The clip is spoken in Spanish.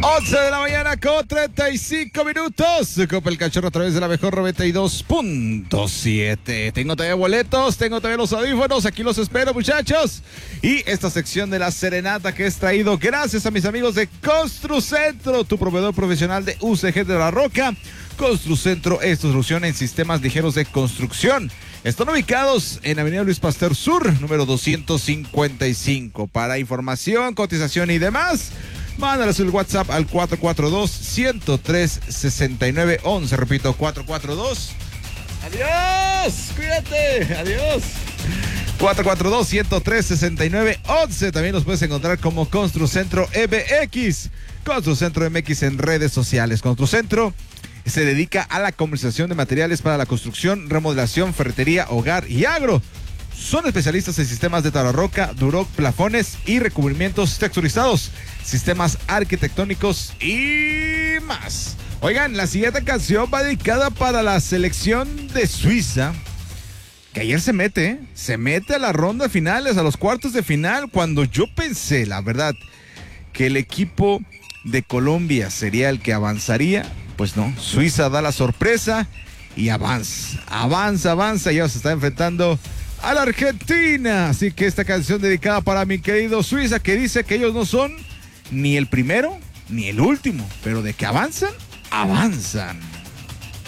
11 de la mañana con 35 minutos. Copa el Cachorro a través de la mejor 92.7. Tengo todavía boletos, tengo todavía los audífonos. Aquí los espero, muchachos. Y esta sección de la serenata que es traído gracias a mis amigos de Construcentro, tu proveedor profesional de UCG de La Roca. Construcentro es tu solución en sistemas ligeros de construcción. Están ubicados en Avenida Luis Pasteur Sur, número 255. Para información, cotización y demás, mándales el WhatsApp al 442-103-6911. Repito, 442. ¡Adiós! ¡Cuídate! ¡Adiós! 442-103-6911. También los puedes encontrar como Construcentro MX. Construcentro MX en redes sociales. Construcentro se dedica a la comercialización de materiales para la construcción, remodelación, ferretería, hogar y agro. Son especialistas en sistemas de tabla roca, duroc, plafones y recubrimientos texturizados, sistemas arquitectónicos y más. Oigan, la siguiente canción va dedicada para la selección de Suiza, que ayer se mete a la ronda finales, a los cuartos de final, cuando yo pensé, la verdad, que el equipo de Colombia sería el que avanzaría. Pues no, Suiza da la sorpresa y avanza, ya se está enfrentando a la Argentina. Así que esta canción dedicada para mi querido Suiza, que dice que ellos no son ni el primero ni el último, pero de que avanzan, avanzan.